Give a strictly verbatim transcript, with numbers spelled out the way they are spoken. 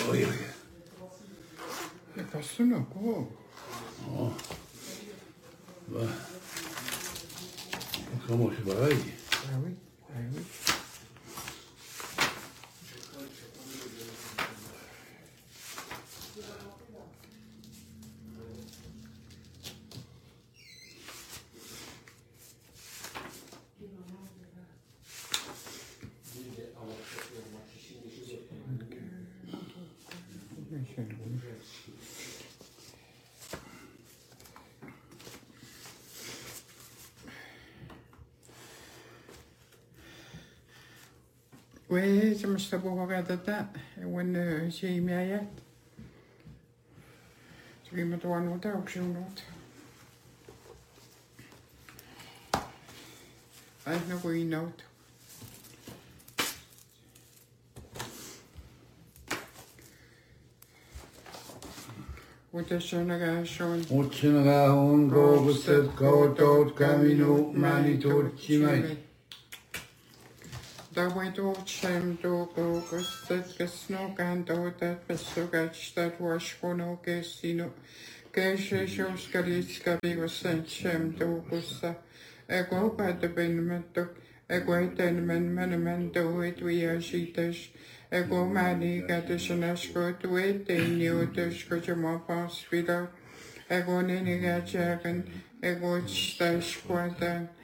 oi, oi. E possono qua. No. Va. Come si va lì? Ah oui, ah oui. Oui, semmoista puhukaa tätä, kun siimiäjät. Siimä tuonut teoksunut. Aina kuin naut. Utsinaga on koogustet kautot kaminu manitutsimai. Давай туутсем туукуукассат каснукаан туутаат пассукаатстаат уашкуну кессину кэшэшус калискавигуссаатсам туукусса экоопаатапинматтук экоайтанман манаман тууит уиашиташ экоомааникатусанашкуут уэттайниутускутумапаарсвила эконинигачааган экоотстаашкуатаан